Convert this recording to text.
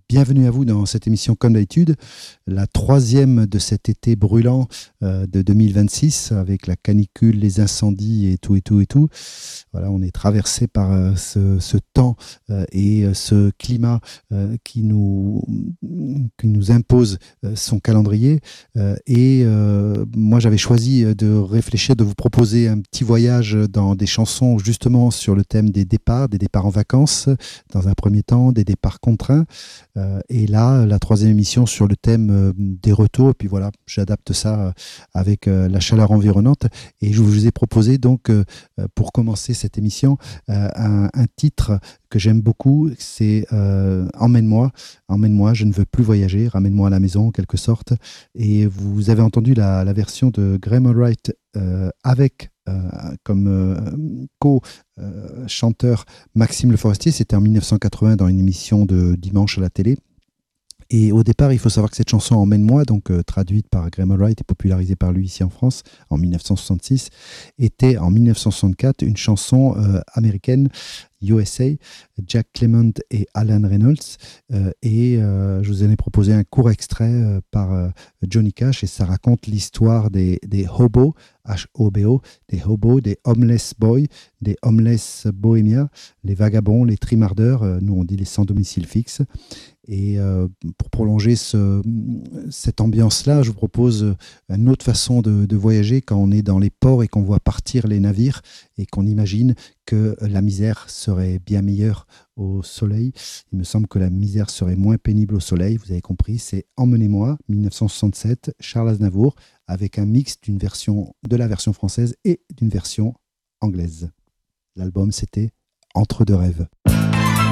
Bienvenue à vous dans cette émission comme d'habitude, la troisième de cet été brûlant de 2026 avec la canicule, les incendies et tout. Voilà, on est traversé par ce temps et ce climat qui nous impose son calendrier. Moi, j'avais choisi de réfléchir, de vous proposer un petit voyage dans des chansons justement sur le thème des départs en vacances dans un premier temps, des départs contraints. Et là, la troisième émission sur le thème des retours. Et puis voilà, j'adapte ça avec la chaleur environnante. Et je vous ai proposé donc, pour commencer cette émission, un titre que j'aime beaucoup. C'est Emmène-moi. Emmène-moi, je ne veux plus voyager. Ramène-moi à la maison, en quelque sorte. Et vous avez entendu la version de Graham Allwright avec comme co-chanteur Maxime Le Forestier. C'était en 1980 dans une émission de dimanche à la télé. Et au départ, il faut savoir que cette chanson Emmène-moi, donc traduite par Graham Allwright et popularisée par lui ici en France en 1966, était en 1964 une chanson américaine, USA, Jack Clement et Alan Reynolds. Je vous en ai proposé un court extrait par Johnny Cash et ça raconte l'histoire des hobos, H-O-B-O, des hobos, des homeless boys, des homeless bohémiens, les vagabonds, les trimardeurs, nous on dit les sans domicile fixe. Et pour prolonger cette ambiance-là, je vous propose une autre façon de voyager quand on est dans les ports et qu'on voit partir les navires et qu'on imagine que la misère serait bien meilleure au soleil. Il me semble que la misère serait moins pénible au soleil. Vous avez compris, c'est Emmenez-moi, 1967, Charles Aznavour, avec un mix de la version française et d'une version anglaise. L'album, c'était Entre deux rêves.